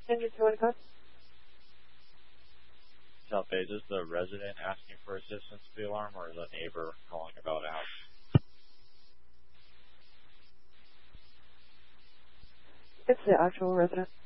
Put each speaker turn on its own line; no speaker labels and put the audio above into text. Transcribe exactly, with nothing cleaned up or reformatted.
Engine two one code.
South Bay, is this the resident asking for assistance to the alarm, or is a neighbor calling about a house?
It's the actual resident.